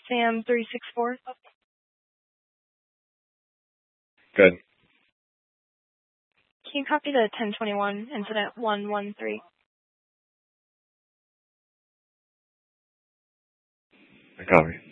Sam 364. Good. Can you copy the 1021 incident 113? I copy.